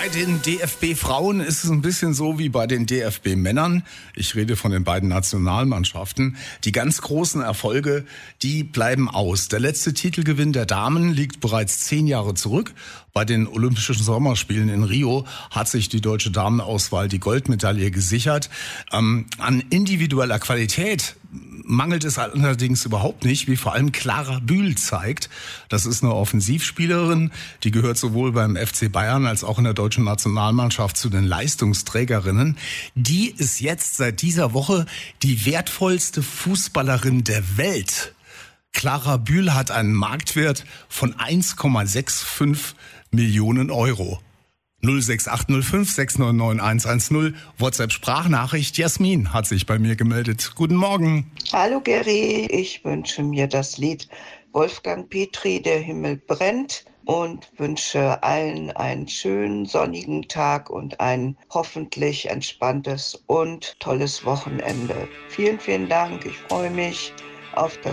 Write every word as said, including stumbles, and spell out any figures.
Bei den D F B-Frauen ist es ein bisschen so wie bei den D F B-Männern. Ich rede von den beiden Nationalmannschaften. Die ganz großen Erfolge, die bleiben aus. Der letzte Titelgewinn der Damen liegt bereits zehn Jahre zurück. Bei den Olympischen Sommerspielen in Rio hat sich die deutsche Damenauswahl die Goldmedaille gesichert. Ähm, an individueller Qualität mangelt es allerdings überhaupt nicht, wie vor allem Clara Bühl zeigt. Das ist eine Offensivspielerin, die gehört sowohl beim F C Bayern als auch in der deutschen Nationalmannschaft zu den Leistungsträgerinnen. Die ist jetzt seit dieser Woche die wertvollste Fußballerin der Welt. Clara Bühl hat einen Marktwert von eins Komma fünfundsechzig Millionen Euro. null sechs acht null fünf sechs neun neun eins eins null, WhatsApp-Sprachnachricht. Jasmin hat sich bei mir gemeldet. Guten Morgen. Hallo Gary, ich wünsche mir das Lied Wolfgang Petri, Der Himmel brennt, und wünsche allen einen schönen sonnigen Tag und ein hoffentlich entspanntes und tolles Wochenende. Vielen, vielen Dank. Ich freue mich auf das